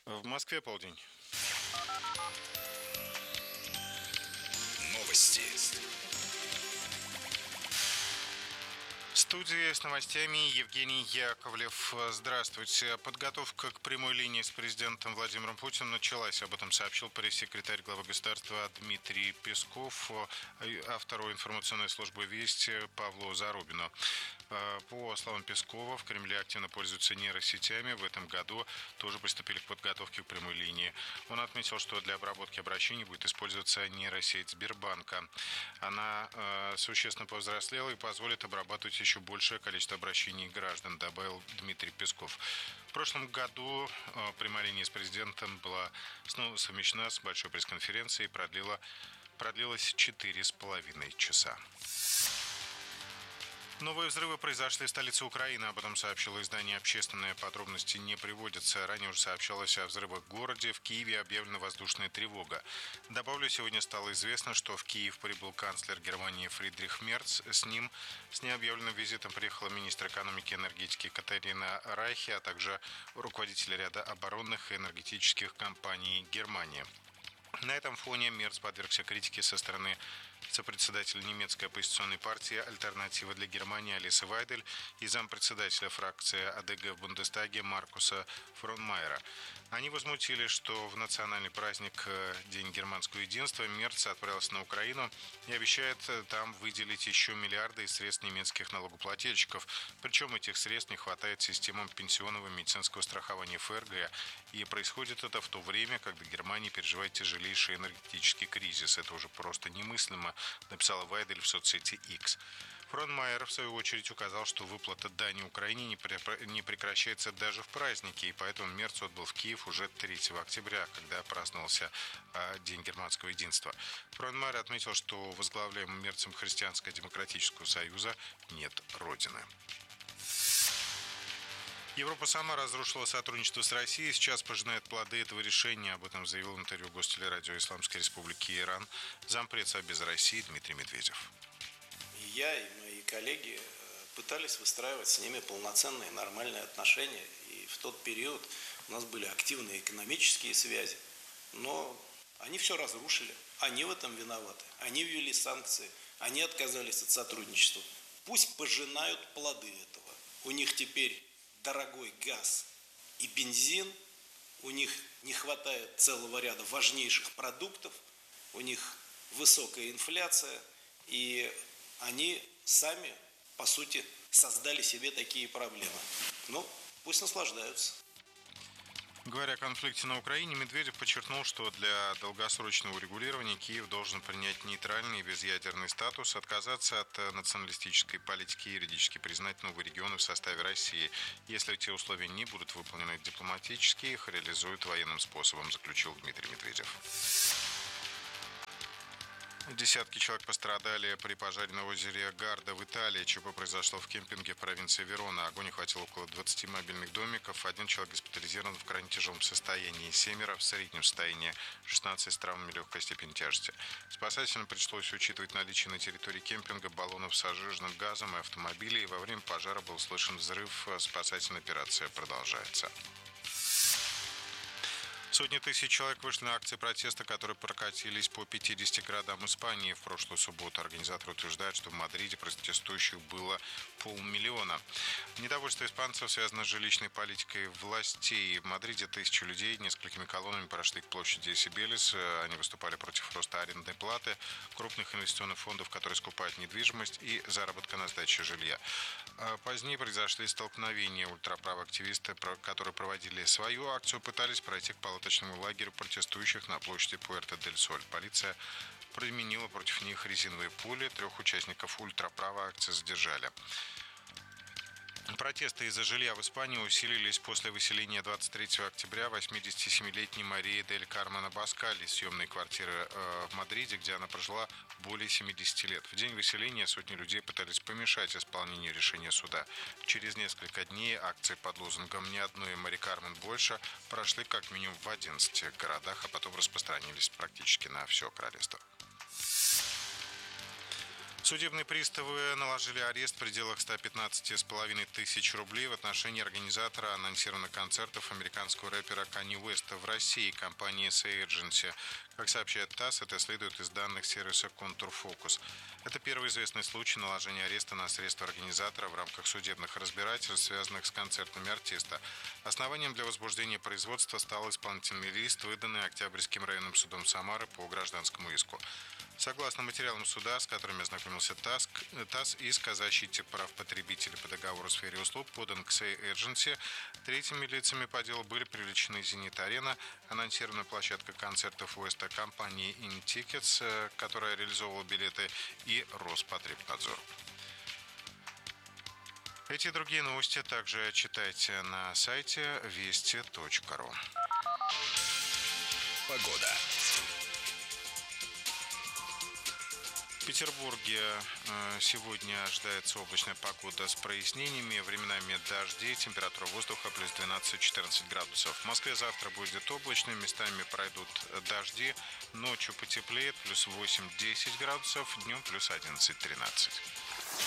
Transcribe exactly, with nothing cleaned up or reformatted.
В Москве полдень. Новости. В студии с новостями Евгений Яковлев. Здравствуйте. Подготовка к прямой линии с президентом Владимиром Путиным началась. Об этом сообщил пресс-секретарь главы государства Дмитрий Песков, а второй информационной службы «Вести» Павлу Зарубину. По словам Пескова, в Кремле активно пользуются нейросетями. В этом году тоже приступили к подготовке к прямой линии. Он отметил, что для обработки обращений будет использоваться нейросеть Сбербанка. Она э, существенно повзрослела и позволит обрабатывать еще большее количество обращений граждан, добавил Дмитрий Песков. В прошлом году э, прямая линия с президентом была снова совмещена с большой пресс-конференцией и продлила, продлилась четыре с половиной часа. Новые взрывы произошли в столице Украины. Об этом сообщило издание «Общественные подробности» не приводятся. Ранее уже сообщалось о взрывах в городе. В Киеве объявлена воздушная тревога. Добавлю, сегодня стало известно, что в Киев прибыл канцлер Германии Фридрих Мерц. С ним, с необъявленным визитом приехала министр экономики и энергетики Катарина Райхе, а также руководители ряда оборонных и энергетических компаний Германии. На этом фоне Мерц подвергся критике со стороны сопредседателя немецкой оппозиционной партии «Альтернатива для Германии» Алисы Вайдель и зампредседателя фракции АДГ в Бундестаге Маркуса Фронмайера. Они возмутили, что в национальный праздник День германского единства Мерц отправился на Украину и обещает там выделить еще миллиарды из средств немецких налогоплательщиков. Причем этих средств не хватает системам пенсионного и медицинского страхования ФРГ. И происходит это в то время, когда Германия переживает тяжелейший энергетический кризис. Это уже просто немыслимо, написала Вайдель в соцсети X. Фронмайер, в свою очередь, указал, что выплата дани Украине не прекращается даже в праздники, и поэтому Мерц отбыл в Киев уже третьего октября, когда праздновался День германского единства. Фронмайер отметил, что у возглавляемого Мерцем Христианско-демократического союза нет родины. Европа сама разрушила сотрудничество с Россией, сейчас пожинает плоды этого решения. Об этом заявил в интервью гостелерадио Исламской Республики Иран зампред Совбеза России Дмитрий Медведев. Я и мои коллеги пытались выстраивать с ними полноценные нормальные отношения. И в тот период у нас были активные экономические связи. Но они все разрушили. Они в этом виноваты. Они ввели санкции. Они отказались от сотрудничества. Пусть пожинают плоды этого. У них теперь дорогой газ и бензин. У них не хватает целого ряда важнейших продуктов. У них высокая инфляция. И они сами, по сути, создали себе такие проблемы. Ну, пусть наслаждаются. Говоря о конфликте на Украине, Медведев подчеркнул, что для долгосрочного урегулирования Киев должен принять нейтральный и безъядерный статус, отказаться от националистической политики и юридически признать новые регионы в составе России. Если эти условия не будут выполнены дипломатически, их реализуют военным способом, заключил Дмитрий Медведев. Десятки человек пострадали при пожаре на озере Гарда в Италии. ЧП произошло в кемпинге в провинции Верона. Огонь охватил около двадцати мобильных домиков. Один человек госпитализирован в крайне тяжелом состоянии. Семеро в среднем состоянии. шестнадцать с травмами легкой степени тяжести. Спасателям пришлось учитывать наличие на территории кемпинга баллонов с сжиженным газом и автомобилей. Во время пожара был слышен взрыв. Спасательная операция продолжается. Сотни тысяч человек вышли на акции протеста, которые прокатились по пятидесяти городам Испании. В прошлую субботу организаторы утверждают, что в Мадриде протестующих было полмиллиона. Недовольство испанцев связано с жилищной политикой властей. В Мадриде тысячи людей несколькими колоннами прошли к площади Сибелис. Они выступали против роста арендной платы, крупных инвестиционных фондов, которые скупают недвижимость, и заработка на сдаче жилья. Позднее произошли столкновения. Ультраправые активисты, которые проводили свою акцию, пытались пройти к палаточному лагерю протестующих на площади Пуэрто-дель-Соль. Полиция применила против них резиновые пули. Трех участников ультраправой акции задержали. Протесты из-за жилья в Испании усилились после выселения двадцать третьего октября восьмидесятисемилетней Марии дель Кармен Абаскаль из съемной квартиры в Мадриде, где она прожила более семидесяти лет. В день выселения сотни людей пытались помешать исполнению решения суда. Через несколько дней акции под лозунгом «Ни одной Мари Кармен больше» прошли как минимум в одиннадцати городах, а потом распространились практически на все королевство. Судебные приставы наложили арест в пределах ста пятнадцати с половиной тысяч рублей в отношении организатора анонсированных концертов американского рэпера Канье Уэста в России, компании эс эй Agency. Как сообщает ТАСС, это следует из данных сервиса «Контурфокус». Это первый известный случай наложения ареста на средства организатора в рамках судебных разбирательств, связанных с концертами артиста. Основанием для возбуждения производства стал исполнительный лист, выданный Октябрьским районным судом Самары по гражданскому иску. Согласно материалам суда, с которыми ознакомился ТАСС, ТАСС иск о защите прав потребителей по договору в сфере услуг подан к эс эй Agency. Третьими лицами по делу были привлечены «Зенит-Арена», анонсированная площадка концертов Уэста компании InTickets, которая реализовывала билеты, и Роспотребнадзор. Эти и другие новости также читайте на сайте вести точка ру. Погода. В Петербурге сегодня ожидается облачная погода с прояснениями, временами дожди, температура воздуха плюс двенадцать-четырнадцать градусов. В Москве завтра будет облачно, местами пройдут дожди, ночью потеплеет, плюс восемь-десять градусов, днем плюс одиннадцать-тринадцать.